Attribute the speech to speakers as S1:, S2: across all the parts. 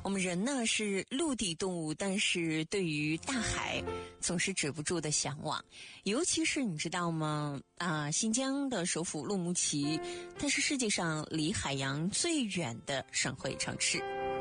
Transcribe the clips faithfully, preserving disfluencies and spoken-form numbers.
S1: 我们人呢是陆地动物，但是对于大海总是止不住的向往。尤其是你知道吗？啊，新疆的首府乌鲁木齐，它是世界上离海洋最远的省会城市。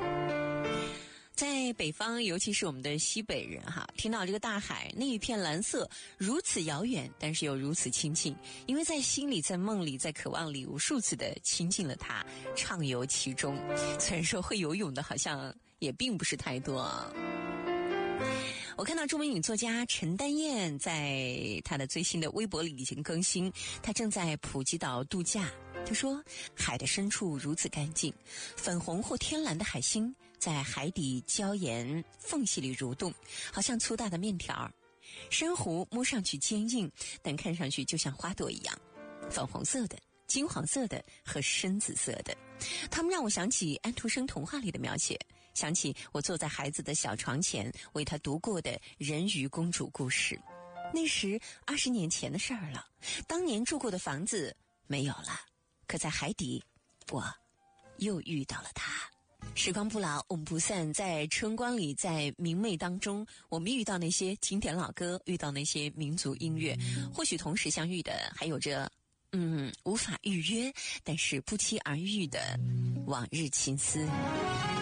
S1: 在北方，尤其是我们的西北人哈，听到这个大海那一片蓝色如此遥远，但是又如此亲近，因为在心里，在梦里，在渴望里无数次的亲近了它，畅游其中。虽然说会游泳的好像也并不是太多啊。我看到中文女作家陈丹燕在她的最新的微博里已经更新，她正在普吉岛度假。她说，海的深处如此干净，粉红或天蓝的海星在海底礁岩缝隙里蠕动，好像粗大的面条。珊瑚摸上去坚硬，但看上去就像花朵一样，粉红色的、金黄色的和深紫色的。它们让我想起安徒生童话里的描写，想起我坐在孩子的小床前为他读过的人鱼公主故事。那时二十年前的事儿了，当年住过的房子没有了，可在海底我又遇到了他。时光不老，我们不散，在春光里，在明媚当中，我们遇到那些经典老歌，遇到那些民族音乐，或许同时相遇的还有着嗯，无法预约但是不期而遇的往日情思。